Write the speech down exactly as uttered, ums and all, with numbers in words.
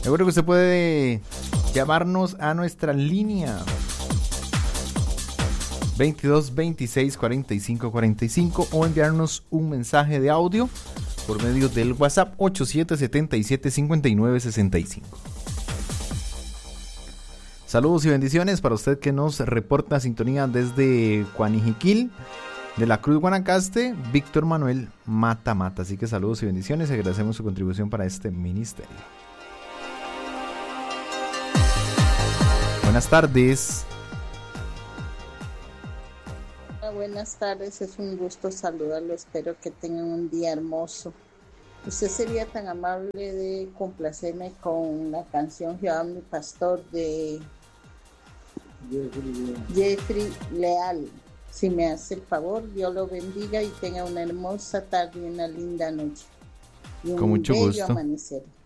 Recuerdo que usted puede llamarnos a nuestra línea veintidós veintiséis cuarenta y cinco cuarenta y cinco o enviarnos un mensaje de audio por medio del WhatsApp ocho siete siete siete cinco nueve seis cinco. Saludos y bendiciones para usted que nos reporta sintonía desde Cuanijiquil, de la Cruz Guanacaste, Víctor Manuel Mata Mata. Así que saludos y bendiciones y agradecemos su contribución para este ministerio. Buenas tardes. Buenas tardes, es un gusto saludarlo, espero que tengan un día hermoso. ¿Usted sería tan amable de complacerme con la canción Jehová mi pastor de Jeffrey Leal? Si me hace el favor, Dios lo bendiga y tenga una hermosa tarde y una linda noche y un con mucho bello gusto. amanecer.